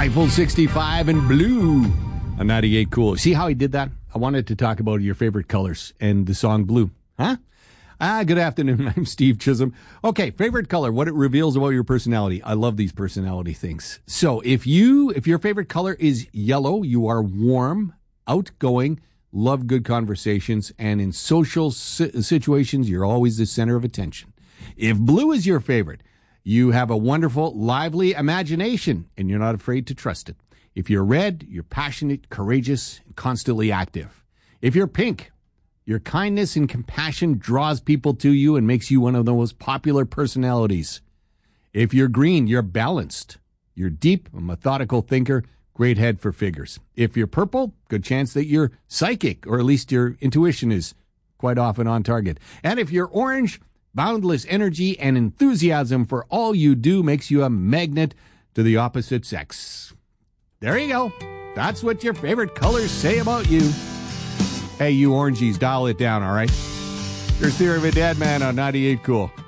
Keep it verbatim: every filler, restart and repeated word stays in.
Eiffel sixty-five and Blue on ninety-eight Cool. See how he did that? I wanted to talk about your favorite colors and the song Blue. Huh? Ah, good afternoon. I'm Steve Chisholm. Okay, favorite color, what it reveals about your personality. I love these personality things. So if you, if your favorite color is yellow, you are warm, outgoing, love good conversations, and in social si- situations, you're always the center of attention. If blue is your favorite, you have a wonderful, lively imagination, and you're not afraid to trust it. If you're red, you're passionate, courageous, and constantly active. If you're pink, your kindness and compassion draws people to you and makes you one of the most popular personalities. If you're green, you're balanced. You're deep, a methodical thinker, great head for figures. If you're purple, good chance that you're psychic, or at least your intuition is quite often on target. And if you're orange, boundless energy and enthusiasm for all you do makes you a magnet to the opposite sex. There you go. That's what your favorite colors say about you. Hey, you orangies, dial it down, all right? Here's Theory of a Dead Man on ninety-eight Cool.